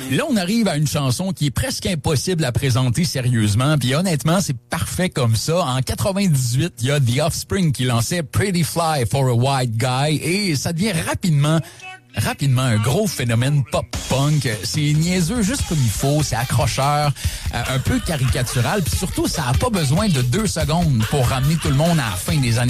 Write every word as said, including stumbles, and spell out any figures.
Là, on arrive à une chanson qui est presque impossible à présenter sérieusement. Puis honnêtement, c'est parfait comme ça. En quatre-vingt-dix-huit, il y a The Offspring qui lançait Pretty Fly for a White Guy. Et ça devient rapidement... rapidement un gros phénomène pop-punk. C'est niaiseux juste comme il faut, c'est accrocheur, euh, un peu caricatural, puis surtout, ça n'a pas besoin de deux secondes pour ramener tout le monde à la fin des années